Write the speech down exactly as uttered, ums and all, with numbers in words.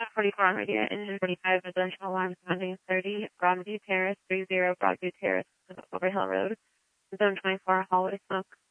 forty-four on radio, engine forty-five, residential alarm sounding thirty, Broadview Terrace, three zero Broadview Terrace, Overhill Road, zone twenty-four, hallway smoke.